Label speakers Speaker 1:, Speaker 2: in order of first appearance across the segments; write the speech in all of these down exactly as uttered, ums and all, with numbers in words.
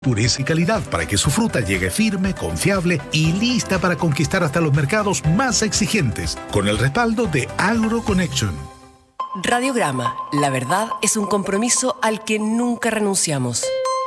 Speaker 1: Pureza y calidad para que su fruta llegue firme, confiable y lista para conquistar hasta los mercados más exigentes, con el respaldo de AgroConnection.
Speaker 2: Radiograma, la verdad es un compromiso al que nunca renunciamos.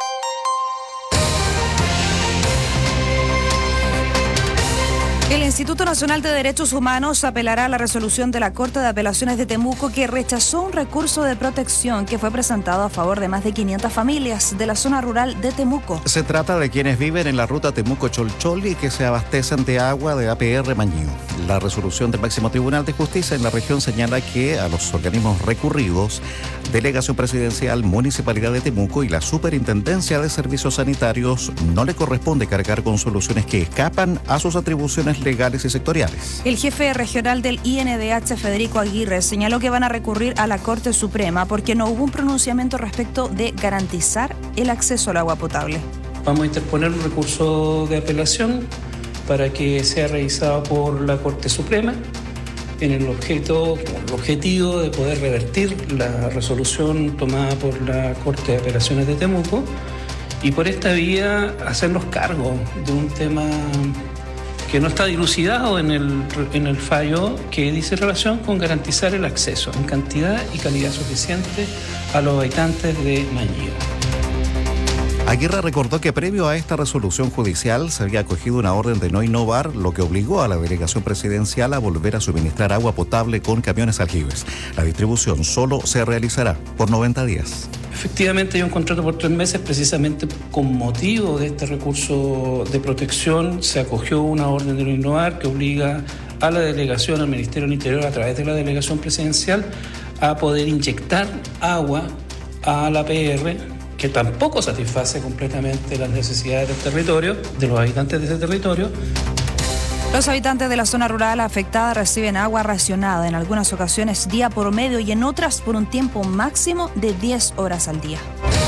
Speaker 3: El Instituto Nacional de Derechos Humanos apelará a la resolución de la Corte de Apelaciones de Temuco que rechazó un recurso de protección que fue presentado a favor de más de quinientas familias de la zona rural de Temuco.
Speaker 4: Se trata de quienes viven en la ruta Temuco-Cholchol y que se abastecen de agua de A P R Mañío. La resolución del Máximo Tribunal de Justicia en la región señala que a los organismos recurridos, Delegación Presidencial, Municipalidad de Temuco y la Superintendencia de Servicios Sanitarios no le corresponde cargar con soluciones que escapan a sus atribuciones legales y sectoriales.
Speaker 3: El jefe regional del I N D H, Federico Aguirre, señaló que van a recurrir a la Corte Suprema porque no hubo un pronunciamiento respecto de garantizar el acceso al agua potable.
Speaker 5: Vamos a interponer un recurso de apelación para que sea revisado por la Corte Suprema en el objeto, el objetivo de poder revertir la resolución tomada por la Corte de Apelaciones de Temuco y por esta vía hacernos cargo de un tema que no está dilucidado en el, en el fallo, que dice relación con garantizar el acceso en cantidad y calidad suficiente a los habitantes de Mañío.
Speaker 4: Aguirre recordó que previo a esta resolución judicial se había acogido una orden de no innovar, lo que obligó a la delegación presidencial a volver a suministrar agua potable con camiones aljibes. La distribución solo se realizará por noventa días.
Speaker 5: Efectivamente, hay un contrato por tres meses, precisamente con motivo de este recurso de protección. Se acogió una orden de no innovar que obliga a la delegación, al Ministerio del Interior, a través de la delegación presidencial, a poder inyectar agua a la A P R, que tampoco satisface completamente las necesidades del territorio, de los habitantes de ese territorio.
Speaker 3: Los habitantes de la zona rural afectada reciben agua racionada, en algunas ocasiones día por medio y en otras por un tiempo máximo de diez horas al día.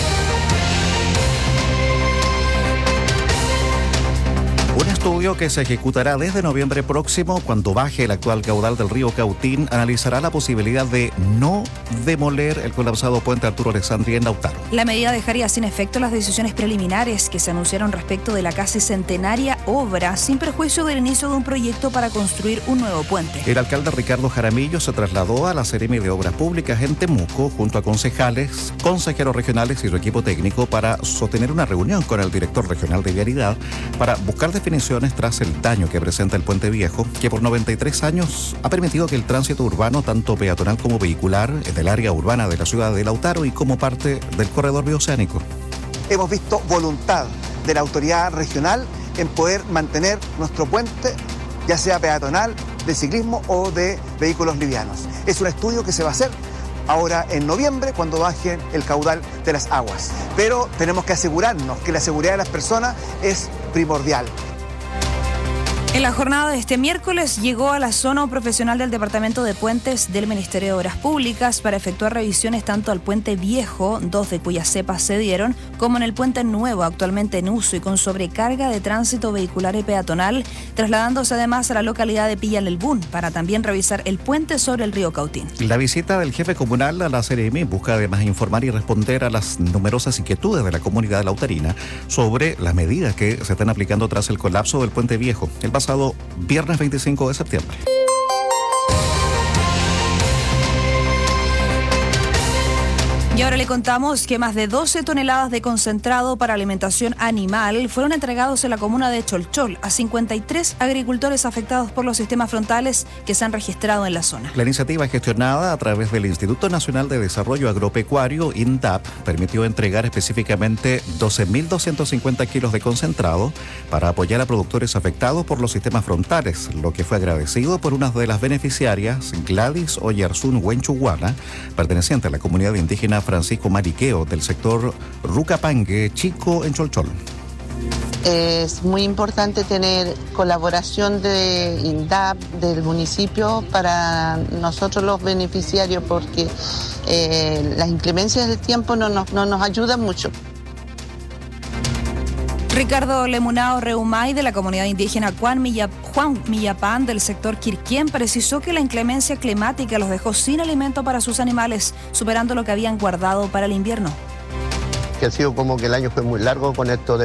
Speaker 4: Un estudio que se ejecutará desde noviembre próximo, cuando baje el actual caudal del río Cautín, analizará la posibilidad de no demoler el colapsado puente Arturo Alessandri en Lautaro.
Speaker 3: La medida dejaría sin efecto las decisiones preliminares que se anunciaron respecto de la casi centenaria obra, sin perjuicio del inicio de un proyecto para construir un nuevo puente.
Speaker 4: El alcalde Ricardo Jaramillo se trasladó a la Seremi de Obras Públicas en Temuco junto a concejales, consejeros regionales y su equipo técnico para sostener una reunión con el director regional de Vialidad para buscar definiciones tras el daño que presenta el puente viejo, que por noventa y tres años ha permitido que el tránsito urbano, tanto peatonal como vehicular, en el área urbana de la ciudad de Lautaro y como parte del corredor bioceánico.
Speaker 6: Hemos visto voluntad de la autoridad regional en poder mantener nuestro puente, ya sea peatonal, de ciclismo o de vehículos livianos. Es un estudio que se va a hacer ahora en noviembre, cuando baje el caudal de las aguas. Pero tenemos que asegurarnos que la seguridad de las personas es primordial.
Speaker 3: En la jornada de este miércoles llegó a la zona un profesional del Departamento de Puentes del Ministerio de Obras Públicas para efectuar revisiones tanto al puente viejo, dos de cuyas cepas se dieron, como en el puente nuevo, actualmente en uso y con sobrecarga de tránsito vehicular y peatonal, trasladándose además a la localidad de Pillalelbún para también revisar el puente sobre el río Cautín.
Speaker 4: La visita del jefe comunal a la Seremi busca además informar y responder a las numerosas inquietudes de la comunidad lautarina sobre las medidas que se están aplicando tras el colapso del puente viejo el pasado viernes veinticinco de septiembre.
Speaker 3: Y ahora le contamos que más de doce toneladas de concentrado para alimentación animal fueron entregados en la comuna de Cholchol a cincuenta y tres agricultores afectados por los sistemas frontales que se han registrado en la zona.
Speaker 4: La iniciativa, gestionada a través del Instituto Nacional de Desarrollo Agropecuario, INDAP, permitió entregar específicamente doce mil doscientos cincuenta kilos de concentrado para apoyar a productores afectados por los sistemas frontales, lo que fue agradecido por una de las beneficiarias, Gladys Oyarzún Huenchuguana, perteneciente a la comunidad indígena Francisco Mariqueo, del sector Rucapangue Chico en Cholchol.
Speaker 7: Es muy importante tener colaboración de INDAP, del municipio, para nosotros los beneficiarios, porque eh, las inclemencias del tiempo no nos, no nos ayudan mucho.
Speaker 3: Ricardo Lemunao Reumay, de la comunidad indígena Juan, Millap, Juan Millapán, del sector Quirquén, precisó que la inclemencia climática los dejó sin alimento para sus animales, superando lo que habían guardado para el invierno.
Speaker 8: que ha sido como que el año fue muy largo con esto de